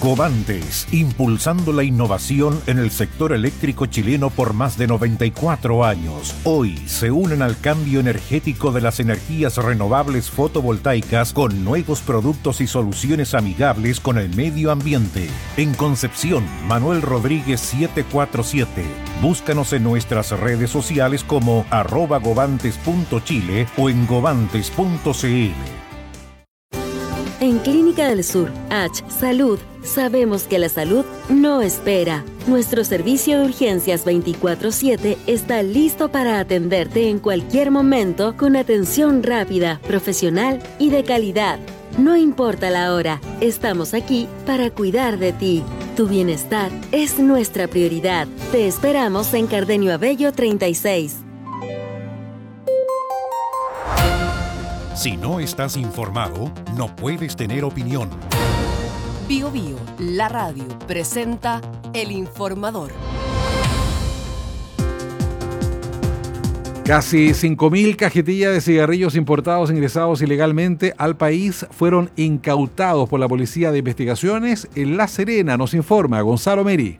Govantes, impulsando la innovación en el sector eléctrico chileno por más de 94 años. Hoy se unen al cambio energético de las energías renovables fotovoltaicas con nuevos productos y soluciones amigables con el medio ambiente. En Concepción, Manuel Rodríguez 747. Búscanos en nuestras redes sociales como @govantes.chile o en govantes.cl. En Clínica del Sur, H Salud, sabemos que la salud no espera. Nuestro servicio de urgencias 24/7 está listo para atenderte en cualquier momento con atención rápida, profesional y de calidad. No importa la hora, estamos aquí para cuidar de ti. Tu bienestar es nuestra prioridad. Te esperamos en Cardenio Abello 36. Si no estás informado, no puedes tener opinión. Bio Bio, la radio, presenta El Informador. Casi 5.000 cajetillas de cigarrillos importados ingresados ilegalmente al país fueron incautados por la Policía de Investigaciones en La Serena, nos informa Gonzalo Meri.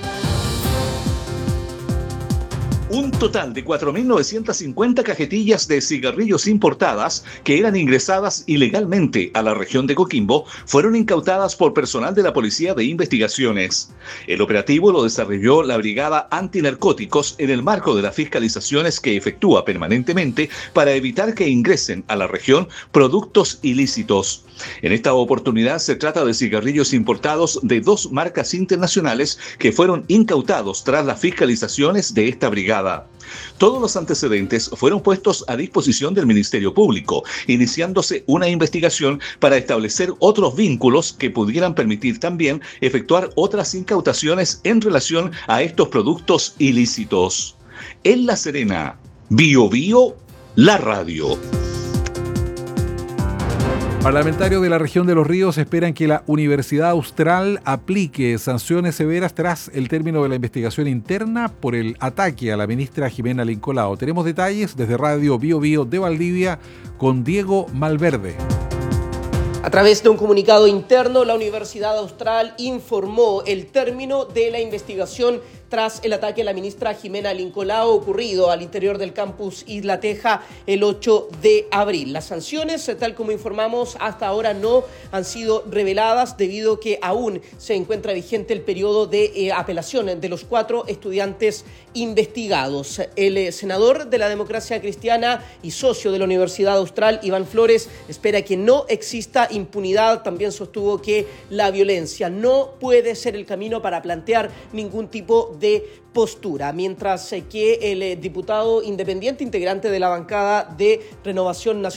Un total de 4.950 cajetillas de cigarrillos importadas que eran ingresadas ilegalmente a la región de Coquimbo fueron incautadas por personal de la Policía de Investigaciones. El operativo lo desarrolló la Brigada Antinarcóticos en el marco de las fiscalizaciones que efectúa permanentemente para evitar que ingresen a la región productos ilícitos. En esta oportunidad se trata de cigarrillos importados de 2 marcas internacionales que fueron incautados tras las fiscalizaciones de esta brigada. Todos los antecedentes fueron puestos a disposición del Ministerio Público, iniciándose una investigación para establecer otros vínculos que pudieran permitir también efectuar otras incautaciones en relación a estos productos ilícitos. En La Serena, Bio Bio, la radio. Parlamentarios de la región de Los Ríos esperan que la Universidad Austral aplique sanciones severas tras el término de la investigación interna por el ataque a la ministra Jimena Lincolao. Tenemos detalles desde Radio Bio Bio de Valdivia con Diego Malverde. A través de un comunicado interno, la Universidad Austral informó el término de la investigación tras el ataque a la ministra Jimena Lincolao ocurrido al interior del campus Isla Teja el 8 de abril. Las sanciones, tal como informamos, hasta ahora no han sido reveladas debido a que aún se encuentra vigente el periodo de apelación de los 4 estudiantes investigados. El senador de la Democracia Cristiana y socio de la Universidad Austral, Iván Flores, espera que no exista impunidad. También sostuvo que la violencia no puede ser el camino para plantear ningún tipo de postura, mientras que el diputado independiente integrante de la bancada de Renovación Nacional